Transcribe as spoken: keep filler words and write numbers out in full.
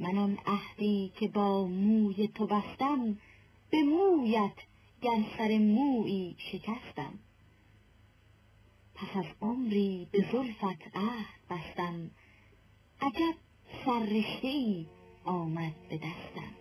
من آن عهدی که با موی تو بستم، به مویت گر سر مویی شکستم. پس از عمری به زلفت عهد بستم، عجب سررشته‌ای آمد به دستم.